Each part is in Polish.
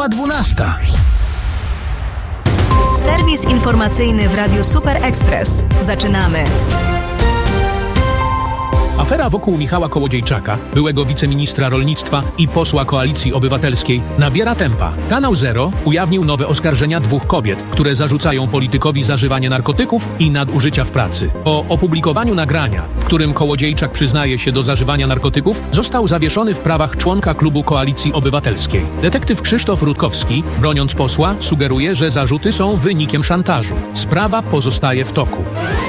Minęła 12. Serwis informacyjny w Radiu Super Express. Zaczynamy. Afera wokół Michała Kołodziejczaka, byłego wiceministra rolnictwa i posła Koalicji Obywatelskiej, nabiera tempa. Kanał Zero ujawnił nowe oskarżenia 2 kobiet, które zarzucają politykowi zażywanie narkotyków i nadużycia w pracy. Po opublikowaniu nagrania, w którym Kołodziejczak przyznaje się do zażywania narkotyków, został zawieszony w prawach członka klubu Koalicji Obywatelskiej. Detektyw Krzysztof Rutkowski, broniąc posła, sugeruje, że zarzuty są wynikiem szantażu. Sprawa pozostaje w toku.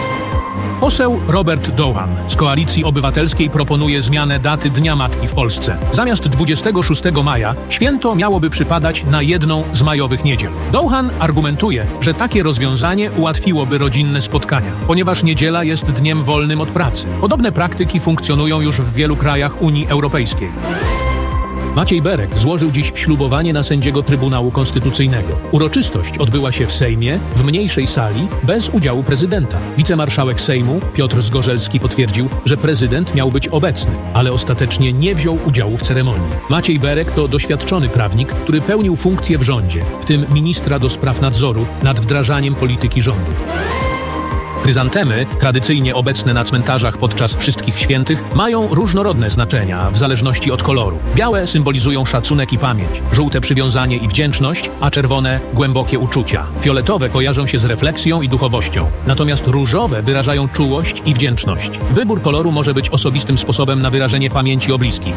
Poseł Robert Douhan z Koalicji Obywatelskiej proponuje zmianę daty Dnia Matki w Polsce. Zamiast 26 maja święto miałoby przypadać na jedną z majowych niedziel. Douhan argumentuje, że takie rozwiązanie ułatwiłoby rodzinne spotkania, ponieważ niedziela jest dniem wolnym od pracy. Podobne praktyki funkcjonują już w wielu krajach Unii Europejskiej. Maciej Berek złożył dziś ślubowanie na sędziego Trybunału Konstytucyjnego. Uroczystość odbyła się w Sejmie, w mniejszej sali, bez udziału prezydenta. Wicemarszałek Sejmu Piotr Zgorzelski potwierdził, że prezydent miał być obecny, ale ostatecznie nie wziął udziału w ceremonii. Maciej Berek to doświadczony prawnik, który pełnił funkcje w rządzie, w tym ministra do spraw nadzoru nad wdrażaniem polityki rządu. Chryzantemy, tradycyjnie obecne na cmentarzach podczas Wszystkich Świętych, mają różnorodne znaczenia w zależności od koloru. Białe symbolizują szacunek i pamięć, żółte przywiązanie i wdzięczność, a czerwone głębokie uczucia. Fioletowe kojarzą się z refleksją i duchowością, natomiast różowe wyrażają czułość i wdzięczność. Wybór koloru może być osobistym sposobem na wyrażenie pamięci o bliskich.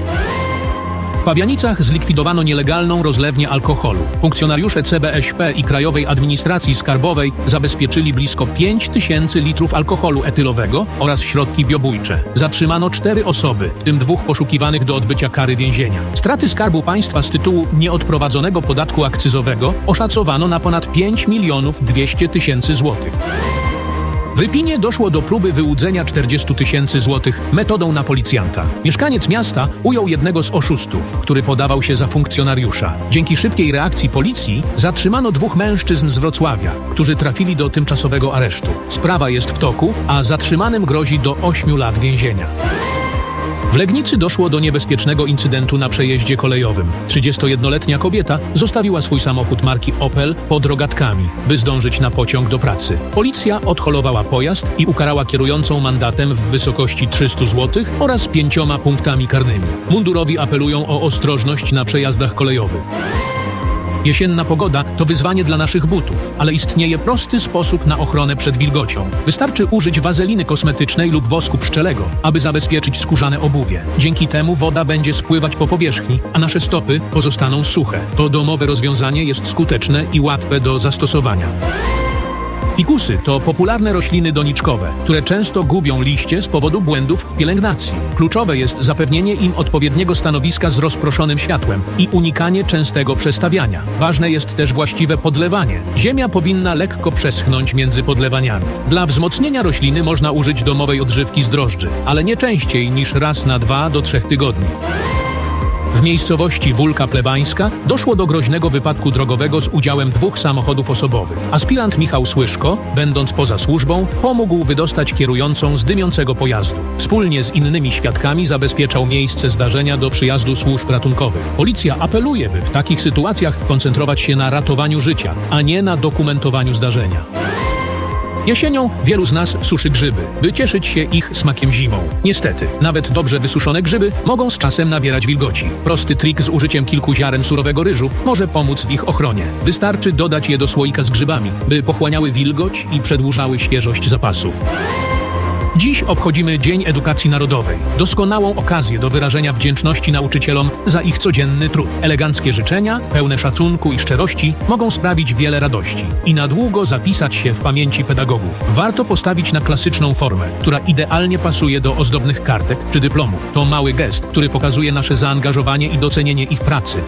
W Pabianicach zlikwidowano nielegalną rozlewnię alkoholu. Funkcjonariusze CBŚP i Krajowej Administracji Skarbowej zabezpieczyli blisko 5000 litrów alkoholu etylowego oraz środki biobójcze. Zatrzymano 4 osoby, w tym 2 poszukiwanych do odbycia kary więzienia. Straty Skarbu Państwa z tytułu nieodprowadzonego podatku akcyzowego oszacowano na ponad 5 200 000 złotych. W Rypinie doszło do próby wyłudzenia 40 000 złotych metodą na policjanta. Mieszkaniec miasta ujął jednego z oszustów, który podawał się za funkcjonariusza. Dzięki szybkiej reakcji policji zatrzymano 2 mężczyzn z Wrocławia, którzy trafili do tymczasowego aresztu. Sprawa jest w toku, a zatrzymanym grozi do 8 lat więzienia. W Legnicy doszło do niebezpiecznego incydentu na przejeździe kolejowym. 31-letnia kobieta zostawiła swój samochód marki Opel pod Rogatkami, by zdążyć na pociąg do pracy. Policja odholowała pojazd i ukarała kierującą mandatem w wysokości 300 zł oraz 5 punktami karnymi. Mundurowi apelują o ostrożność na przejazdach kolejowych. Jesienna pogoda to wyzwanie dla naszych butów, ale istnieje prosty sposób na ochronę przed wilgocią. Wystarczy użyć wazeliny kosmetycznej lub wosku pszczelego, aby zabezpieczyć skórzane obuwie. Dzięki temu woda będzie spływać po powierzchni, a nasze stopy pozostaną suche. To domowe rozwiązanie jest skuteczne i łatwe do zastosowania. Fikusy to popularne rośliny doniczkowe, które często gubią liście z powodu błędów w pielęgnacji. Kluczowe jest zapewnienie im odpowiedniego stanowiska z rozproszonym światłem i unikanie częstego przestawiania. Ważne jest też właściwe podlewanie. Ziemia powinna lekko przeschnąć między podlewaniami. Dla wzmocnienia rośliny można użyć domowej odżywki z drożdży, ale nie częściej niż raz na 2 do 3 tygodni. W miejscowości Wólka Plebańska doszło do groźnego wypadku drogowego z udziałem 2 samochodów osobowych. Aspirant Michał Słyszko, będąc poza służbą, pomógł wydostać kierującą z dymiącego pojazdu. Wspólnie z innymi świadkami zabezpieczał miejsce zdarzenia do przyjazdu służb ratunkowych. Policja apeluje, by w takich sytuacjach koncentrować się na ratowaniu życia, a nie na dokumentowaniu zdarzenia. Jesienią wielu z nas suszy grzyby, by cieszyć się ich smakiem zimą. Niestety, nawet dobrze wysuszone grzyby mogą z czasem nabierać wilgoci. Prosty trik z użyciem kilku ziaren surowego ryżu może pomóc w ich ochronie. Wystarczy dodać je do słoika z grzybami, by pochłaniały wilgoć i przedłużały świeżość zapasów. Dziś obchodzimy Dzień Edukacji Narodowej. Doskonałą okazję do wyrażenia wdzięczności nauczycielom za ich codzienny trud. Eleganckie życzenia, pełne szacunku i szczerości mogą sprawić wiele radości i na długo zapisać się w pamięci pedagogów. Warto postawić na klasyczną formę, która idealnie pasuje do ozdobnych kartek czy dyplomów. To mały gest, który pokazuje nasze zaangażowanie i docenienie ich pracy.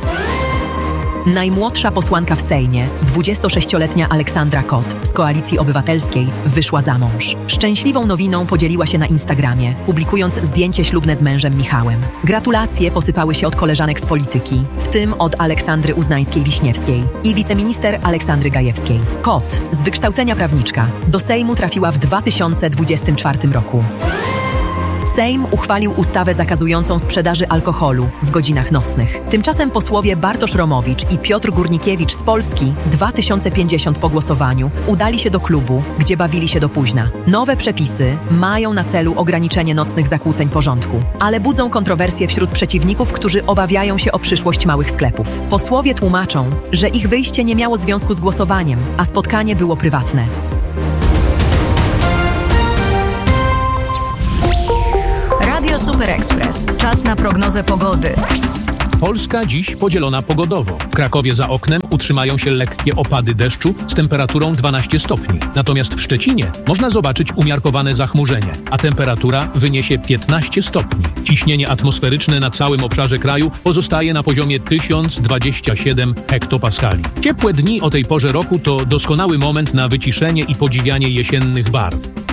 Najmłodsza posłanka w Sejmie, 26-letnia Aleksandra Kot z Koalicji Obywatelskiej, wyszła za mąż. Szczęśliwą nowiną podzieliła się na Instagramie, publikując zdjęcie ślubne z mężem Michałem. Gratulacje posypały się od koleżanek z polityki, w tym od Aleksandry Uznańskiej-Wiśniewskiej i wiceminister Aleksandry Gajewskiej. Kot, z wykształcenia prawniczka, do Sejmu trafiła w 2024 roku. Sejm uchwalił ustawę zakazującą sprzedaży alkoholu w godzinach nocnych. Tymczasem posłowie Bartosz Romowicz i Piotr Górnikiewicz z Polski 2050 po głosowaniu udali się do klubu, gdzie bawili się do późna. Nowe przepisy mają na celu ograniczenie nocnych zakłóceń porządku, ale budzą kontrowersje wśród przeciwników, którzy obawiają się o przyszłość małych sklepów. Posłowie tłumaczą, że ich wyjście nie miało związku z głosowaniem, a spotkanie było prywatne. Radio Super Express. Czas na prognozę pogody. Polska dziś podzielona pogodowo. W Krakowie za oknem utrzymają się lekkie opady deszczu z temperaturą 12 stopni. Natomiast w Szczecinie można zobaczyć umiarkowane zachmurzenie, a temperatura wyniesie 15 stopni. Ciśnienie atmosferyczne na całym obszarze kraju pozostaje na poziomie 1027 hektopaskali. Ciepłe dni o tej porze roku to doskonały moment na wyciszenie i podziwianie jesiennych barw.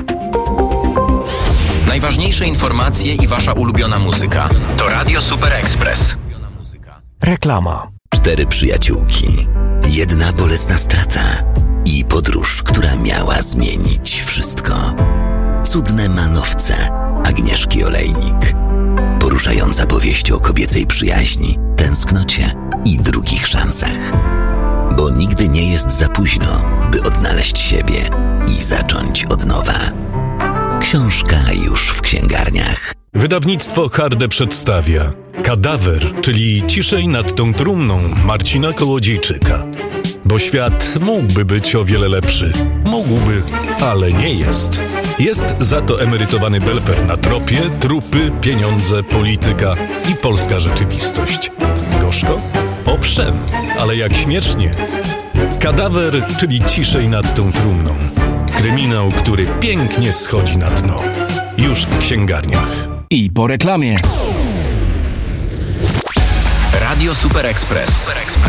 Najważniejsze informacje i wasza ulubiona muzyka to Radio Super Express. Reklama. 4 przyjaciółki, jedna bolesna strata i podróż, która miała zmienić wszystko. Cudne manowce Agnieszki Olejnik. Poruszająca powieść o kobiecej przyjaźni, tęsknocie i drugich szansach. Bo nigdy nie jest za późno, by odnaleźć siebie i zacząć od nowa. Książka już w księgarniach. Wydawnictwo Harde przedstawia Kadawer, czyli Ciszej nad tą trumną Marcina Kołodziejczyka. Bo świat mógłby być o wiele lepszy. Mógłby, ale nie jest. Jest za to emerytowany belper na tropie, trupy, pieniądze, polityka i polska rzeczywistość. Gorzko? Owszem, ale jak śmiesznie. Kadawer, czyli Ciszej nad tą trumną. Kryminał, który pięknie schodzi na dno. Już w księgarniach. I po reklamie. Radio Super Express.